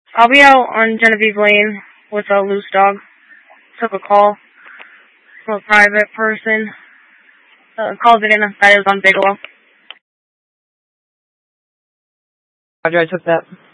I'll be out on Genevieve Lane with a loose dog. Took a call from a private person. Called it in that it was on Bigelow. Roger, I took that.